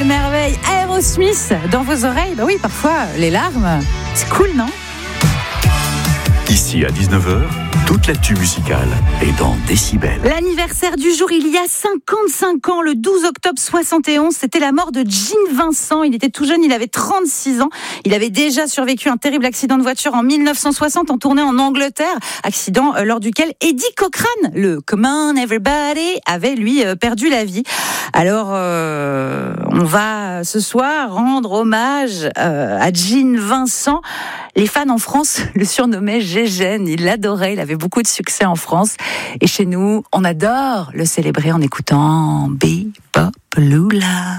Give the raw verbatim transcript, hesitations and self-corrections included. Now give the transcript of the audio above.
Quelle merveille! Aerosmith dans vos oreilles. Bah oui, parfois, les larmes, c'est cool, non? Ici à dix-neuf heures, toute l'actu musicale est dans Décibel. L'anniversaire du jour, il y a cinquante-cinq ans, le douze octobre soixante et onze, c'était la mort de Gene Vincent. Il était tout jeune, il avait trente-six ans. Il avait déjà survécu à un terrible accident de voiture en mille neuf cent soixante en tournée en Angleterre. Accident euh, lors duquel Eddie Cochran, le Come on Everybody, avait lui euh, perdu la vie. Alors, euh, on va ce soir rendre hommage euh, à Gene Vincent. Les fans en France le surnommaient Gégène. Il l'adorait, il avait beaucoup de succès en France. Et chez nous, on adore le célébrer en écoutant Be-Bop Lula.